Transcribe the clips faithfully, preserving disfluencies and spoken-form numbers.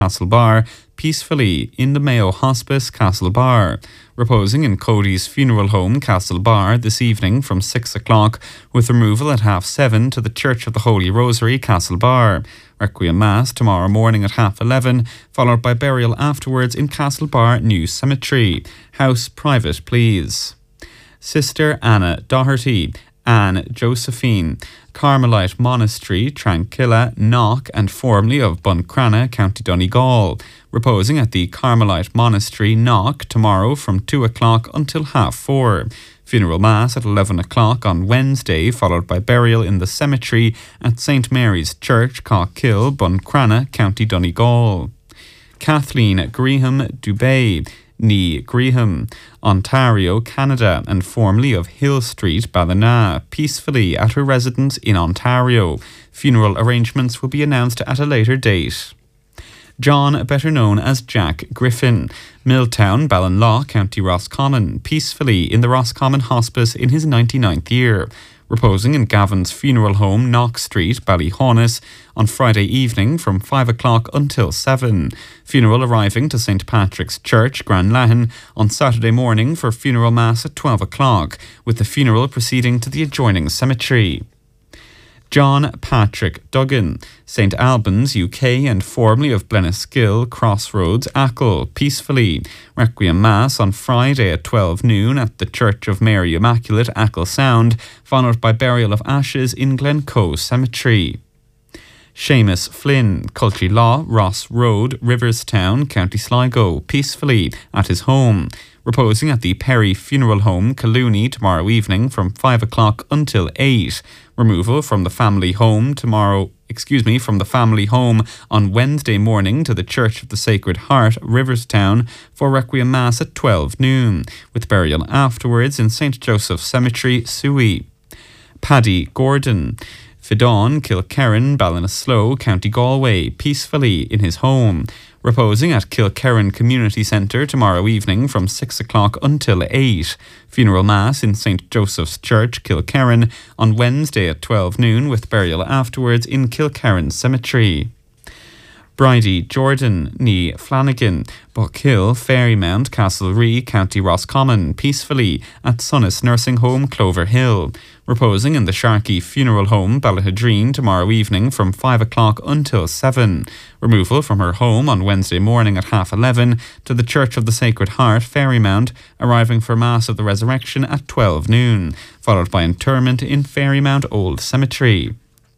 Castlebar peacefully in the Mayo Hospice, Castlebar. Reposing in Cody's funeral home, Castlebar, this evening from six o'clock, with removal at half seven to the Church of the Holy Rosary, Castlebar. Requiem Mass tomorrow morning at half eleven, followed by burial afterwards in Castlebar New Cemetery. House private, please. Sister Anna Doherty, Anne Josephine, Carmelite Monastery, Tranquilla, Knock, and formerly of Buncrana, County Donegal. Reposing at the Carmelite Monastery, Knock, tomorrow from two o'clock until half four. Funeral Mass at eleven o'clock on Wednesday, followed by burial in the cemetery at Saint Mary's Church, Cockkill, Buncrana, County Donegal. Kathleen Graham Dubé, Nee Graham, Ontario, Canada, and formerly of Hill Street, Ballina, peacefully at her residence in Ontario. Funeral arrangements will be announced at a later date. John, better known as Jack Griffin, Milltown, Ballinlaw, County Roscommon, peacefully in the Roscommon Hospice in his ninety-ninth year. Reposing in Gavin's funeral home, Knox Street, Ballyhaunis, on Friday evening from five o'clock until seven. Funeral arriving to Saint Patrick's Church, Granlahan, on Saturday morning for funeral mass at twelve o'clock, with the funeral proceeding to the adjoining cemetery. John Patrick Duggan, Saint Albans, U K, and formerly of Blenneskill, Crossroads, Achill, peacefully. Requiem Mass on Friday at twelve noon at the Church of Mary Immaculate, Achill Sound, followed by burial of ashes in Glencoe Cemetery. Seamus Flynn, Cultry Law, Ross Road, Riverstown, County Sligo, peacefully at his home. Reposing at the Perry Funeral Home, Collooney, tomorrow evening from five o'clock until eight. Removal from the family home tomorrow, excuse me, from the family home on Wednesday morning to the Church of the Sacred Heart, Riverstown, for Requiem Mass at twelve noon, with burial afterwards in Saint Joseph's Cemetery, Suey. Paddy Gordon, Fidon, Kilkerran, Ballinasloe, County Galway, peacefully in his home. Reposing at Kilkerran Community Centre tomorrow evening from six o'clock until eight. Funeral Mass in Saint Joseph's Church, Kilkerran, on Wednesday at twelve noon, with burial afterwards in Kilkerran Cemetery. Bridie Jordan, Nee Flanagan, Buckhill, Fairymount, Castlerea, County Roscommon, peacefully at Sunnis Nursing Home, Clover Hill. Reposing in the Sharkey Funeral Home, Ballahadreen, tomorrow evening from five o'clock until seven. Removal from her home on Wednesday morning at half eleven to the Church of the Sacred Heart, Fairymount, arriving for Mass of the Resurrection at twelve noon, followed by interment in Fairymount Old Cemetery.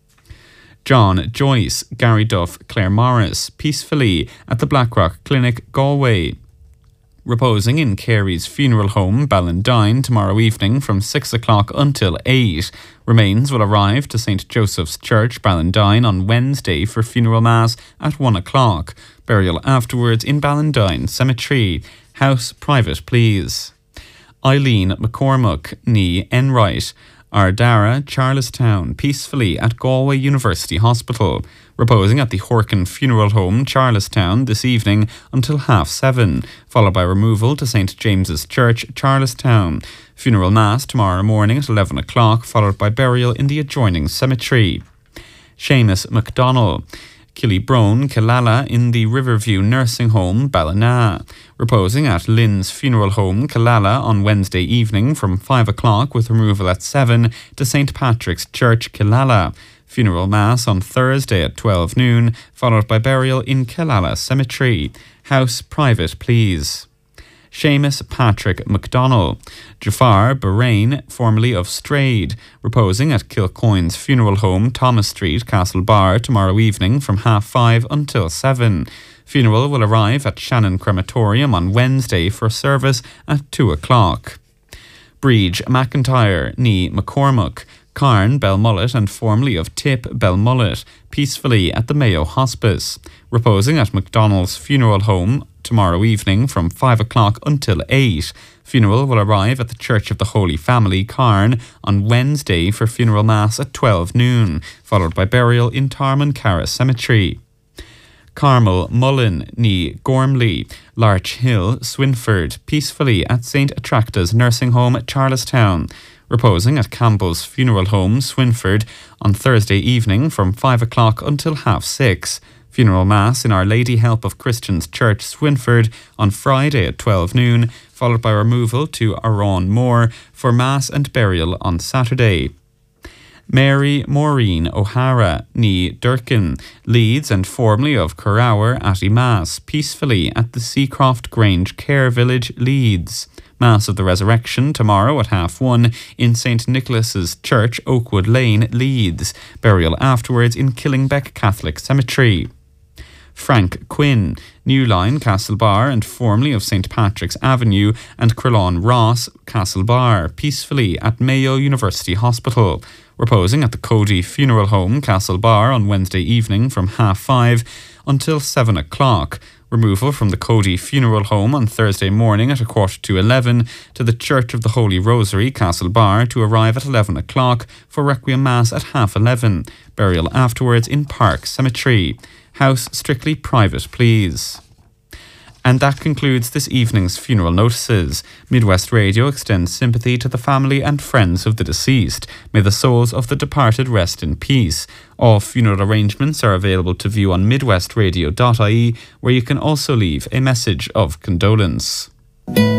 John Joyce, Gary Duff, Claire Morris, peacefully at the Blackrock Clinic, Galway. Reposing in Carey's Funeral Home, Ballandine, tomorrow evening from six o'clock until eight. Remains will arrive to Saint Joseph's Church, Ballandine, on Wednesday for funeral mass at one o'clock. Burial afterwards in Ballandine Cemetery. House private, please. Eileen McCormack, Nee Enright, Ardara, Charlestown, peacefully at Galway University Hospital. Reposing at the Horkin Funeral Home, Charlestown, this evening until half seven, followed by removal to Saint James's Church, Charlestown. Funeral Mass tomorrow morning at eleven o'clock, followed by burial in the adjoining cemetery. Seamus MacDonald, Killybrone, Killala, in the Riverview Nursing Home, Ballina. Reposing at Lynn's Funeral Home, Killala, on Wednesday evening from five o'clock, with removal at seven to Saint Patrick's Church, Killala. Funeral Mass on Thursday at twelve noon, followed by burial in Killala Cemetery. House private, please. Seamus Patrick MacDonald, Jafar Bahrain, formerly of Strayed, reposing at Kilcoyne's Funeral Home, Thomas Street, Castlebar, tomorrow evening from half five until seven. Funeral will arrive at Shannon Crematorium on Wednesday for service at two o'clock. Breege McIntyre, Nee McCormack, Carn Belmullet, and formerly of Tip Belmullet, peacefully at the Mayo Hospice. Reposing at MacDonald's Funeral Home tomorrow evening from five o'clock until eight. Funeral will arrive at the Church of the Holy Family, Carn, on Wednesday for funeral mass at twelve noon, followed by burial in Tarmancara Cemetery. Carmel Mullen, Nee Gormley, Larch Hill, Swinford, peacefully at Saint Attracta's Nursing Home at Charlestown. Reposing at Campbell's Funeral Home, Swinford, on Thursday evening from five o'clock until half six. Funeral Mass in Our Lady Help of Christians Church, Swinford, on Friday at twelve noon, followed by removal to Arran Moor for Mass and burial on Saturday. Mary Maureen O'Hara, ní Durkin, leads and formerly of Currower at Mass, peacefully at the Seacroft Grange Care Village, Leeds. Mass of the Resurrection tomorrow at half one in Saint Nicholas's Church, Oakwood Lane, Leeds. Burial afterwards in Killingbeck Catholic Cemetery. Frank Quinn, Newline, Castlebar, and formerly of Saint Patrick's Avenue, and Crillon Ross, Castlebar, peacefully at Mayo University Hospital. Reposing at the Cody Funeral Home, Castlebar, on Wednesday evening from half five until seven o'clock. Removal from the Cody Funeral Home on Thursday morning at a quarter to eleven to the Church of the Holy Rosary, Castlebar, to arrive at eleven o'clock for Requiem Mass at half eleven. Burial afterwards in Park Cemetery. House strictly private, please. And that concludes this evening's funeral notices. Midwest Radio extends sympathy to the family and friends of the deceased. May the souls of the departed rest in peace. All funeral arrangements are available to view on midwest radio dot I E, where you can also leave a message of condolence.